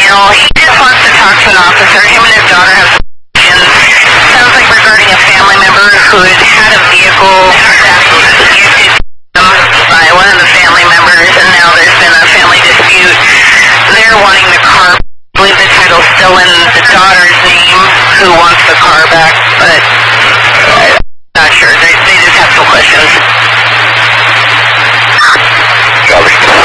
know, he just wants to talk to an officer. Him and his daughter have questions. Sounds like regarding a family member who had had a vehicle used by one of the family members, and now there's been a family dispute. They're wanting the car. I believe the title's still in the daughter's name, who wants the car back, but